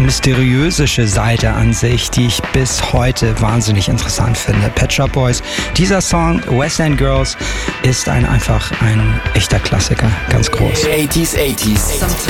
mysteriöse Seite an sich, die ich bis heute wahnsinnig interessant finde. Pet Shop Boys, dieser Song West End Girls ist einfach ein echter Klassiker, ganz groß. 80s.